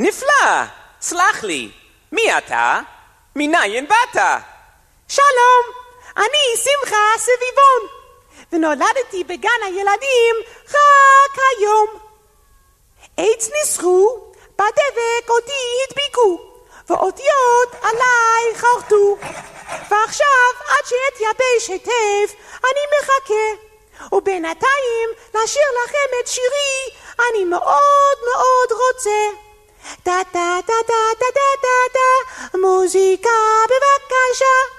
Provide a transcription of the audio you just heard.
נפלא! סלח לי, מי אתה? מניין באת? שלום, אני שמחה סביבון, ונולדתי בגן הילדים רק היום. עץ ניסחו, בדבק אותי הדביקו, ואותיות עליי חרטו, ועכשיו עד שאתייבש היטב אני מחכה, ובינתיים לשיר לכם את שירי אני מאוד מאוד רוצה. דה דה דה דה דה דה דה, מוזיקה בבקשה.